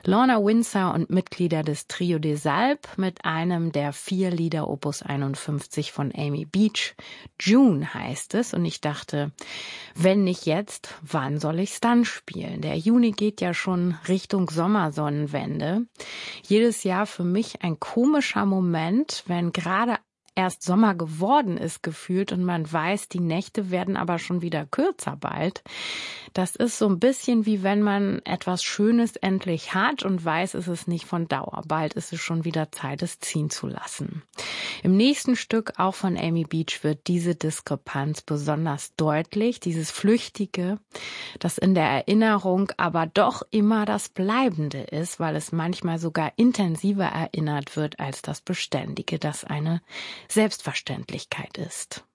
Lorna Windsor und Mitglieder des Trio des Alpes mit einem der 4 Lieder Opus 51 von Amy Beach. June heißt es und ich dachte, wenn nicht jetzt, wann soll ich's dann spielen? Der Juni geht ja schon Richtung Sommersonnenwende. Jedes Jahr für mich ein komischer Moment, wenn gerade erst Sommer geworden ist gefühlt und man weiß, die Nächte werden aber schon wieder kürzer bald. Das ist so ein bisschen wie wenn man etwas Schönes endlich hat und weiß, es ist nicht von Dauer. Bald ist es schon wieder Zeit, es ziehen zu lassen. Im nächsten Stück, auch von Amy Beach, wird diese Diskrepanz besonders deutlich, dieses Flüchtige, das in der Erinnerung aber doch immer das Bleibende ist, weil es manchmal sogar intensiver erinnert wird als das Beständige, das eine Selbstverständlichkeit ist.